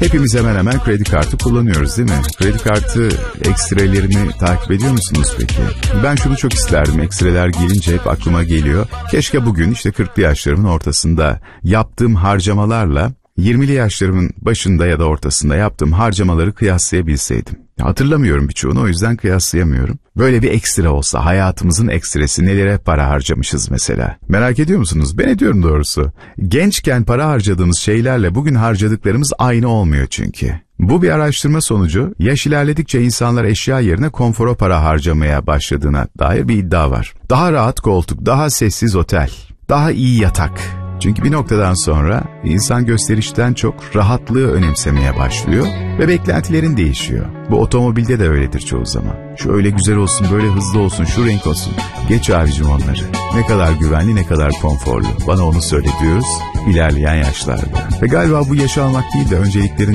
Hepimiz hemen hemen kredi kartı kullanıyoruz değil mi? Kredi kartı ekstrelerini takip ediyor musunuz peki? Ben şunu çok isterdim. Ekstreler gelince hep aklıma geliyor. Keşke bugün işte 40'lı yaşlarımın ortasında yaptığım harcamalarla 20'li yaşlarımın başında ya da ortasında yaptığım harcamaları kıyaslayabilseydim. Hatırlamıyorum birçoğunu, o yüzden kıyaslayamıyorum. Böyle bir ekstra olsa, hayatımızın ekstresi, nelere para harcamışız mesela. Merak ediyor musunuz? Ben ediyorum doğrusu. Gençken para harcadığımız şeylerle bugün harcadıklarımız aynı olmuyor çünkü. Bu bir araştırma sonucu. Yaş ilerledikçe insanlar eşya yerine konfora para harcamaya başladığına dair bir iddia var. Daha rahat koltuk, daha sessiz otel, daha iyi yatak. Çünkü bir noktadan sonra insan gösterişten çok rahatlığı önemsemeye başlıyor ve beklentilerin değişiyor. Bu otomobilde de öyledir çoğu zaman. Şu öyle güzel olsun, böyle hızlı olsun, şu renk olsun. Geç abicim onları. Ne kadar güvenli, ne kadar konforlu. Bana onu söyle diyoruz ilerleyen yaşlarda. Ve galiba bu yaşı almak değil de önceliklerin